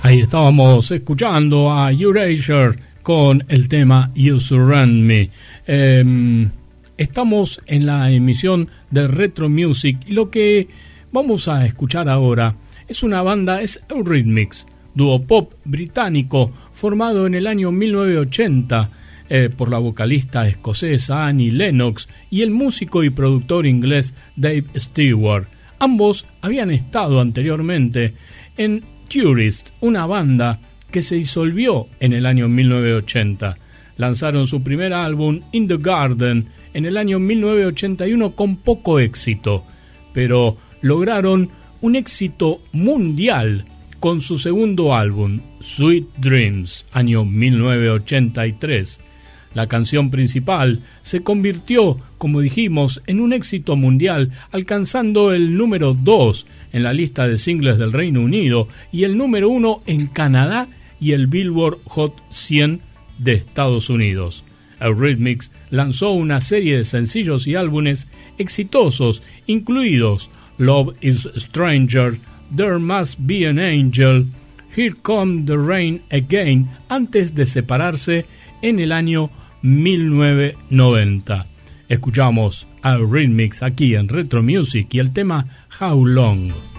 Ahí estábamos escuchando a Erasure con el tema You Surround Me. Estamos en la emisión de Retro Music y lo que vamos a escuchar ahora es una banda, es Eurythmics, dúo pop británico formado en el año 1980 por la vocalista escocesa Annie Lennox y el músico y productor inglés Dave Stewart. Ambos habían estado anteriormente en Tourist, una banda que se disolvió en el año 1980. Lanzaron su primer álbum, In the Garden, en el año 1981 con poco éxito, pero lograron un éxito mundial con su segundo álbum, Sweet Dreams, año 1983. La canción principal se convirtió, como dijimos, en un éxito mundial, alcanzando el número 2 en la lista de singles del Reino Unido y el número 1 en Canadá y el Billboard Hot 100 de Estados Unidos. Eurythmics lanzó una serie de sencillos y álbumes exitosos, incluidos Love is Stranger, There Must Be an Angel, Here Come the Rain Again, antes de separarse en el año 1990. Escuchamos a Eurythmics aquí en Retro Music y el tema How Long.